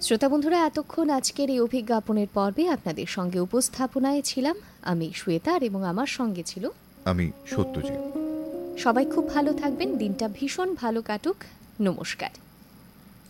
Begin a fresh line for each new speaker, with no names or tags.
শ্রোতা বন্ধুরা, এতক্ষণ আজকের এই অভিজ্ঞাপনের পর্বে আপনাদের সঙ্গে উপস্থাপনায় ছিলাম আমি শ্বেতা, এবং আমার সঙ্গে ছিল
আমি সত্যজিৎ।
সবাই খুব ভালো থাকবেন, দিনটা ভীষণ ভালো কাটুক। নমস্কার।